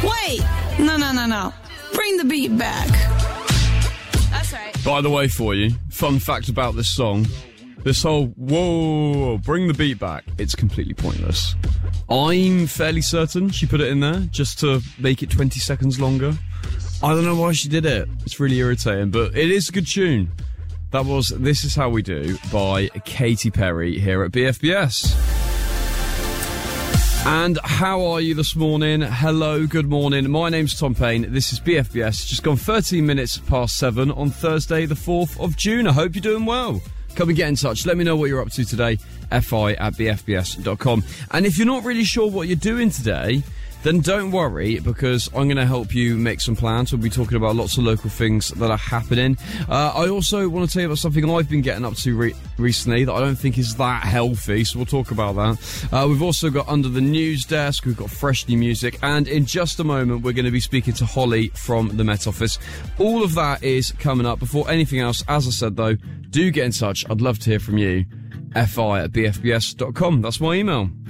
Wait! No. Bring the beat back. That's right. By the way, for you, fun fact about this song. This whole, whoa, bring the beat back, it's completely pointless. I'm fairly certain she put it in there just to make it 20 seconds longer. I don't know why she did it. It's really irritating, but it is a good tune. That was This Is How We Do by Katy Perry here at BFBS. And how are you this morning? Hello, good morning. My name's Tom Payne. This is BFBS. Just gone 13 minutes past 7 on Thursday, the 4th of June. I hope you're doing well. Come and get in touch. Let me know what you're up to today. fi@bfbs.com. And if you're not really sure what you're doing today, then don't worry, because I'm going to help you make some plans. We'll be talking about lots of local things that are happening. I also want to tell you about something I've been getting up to recently that I don't think is that healthy, so we'll talk about that. We've also got Under the News Desk, we've got fresh new music, and in just a moment we're going to be speaking to Holly from the Met Office. All of that is coming up. Before anything else, as I said though, do get in touch. I'd love to hear from you. fi@bfbs.com. That's my email.